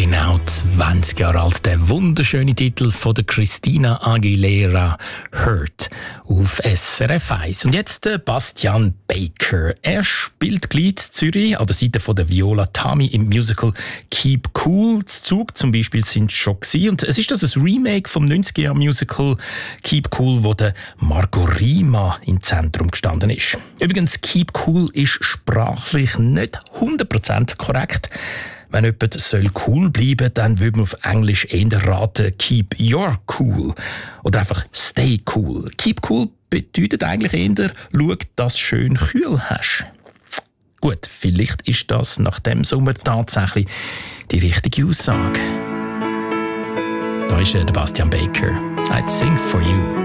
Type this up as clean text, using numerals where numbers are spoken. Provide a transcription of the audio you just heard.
Genau 20 Jahre alt, der wunderschöne Titel von der Christina Aguilera, «Hurt» auf SRF 1. Und jetzt der Bastian Baker. Er spielt Glied Zürich an der Seite von der Viola Tami im Musical «Keep Cool». Die Zug zum Beispiel sind schon gewesen. Und es ist das ein Remake vom 90er-Jahr-Musical «Keep Cool», wo der Marco Rima im Zentrum gestanden ist. Übrigens, «Keep Cool» ist sprachlich nicht 100% korrekt. Wenn jemand cool bleiben soll, dann würde man auf Englisch eher raten «keep your cool» oder einfach «stay cool». «Keep cool» bedeutet eigentlich eher «schau, dass du schön kühl hast». Gut, vielleicht ist das nach dem Sommer tatsächlich die richtige Aussage. Da ist der Bastian Baker. «I'd sing for you».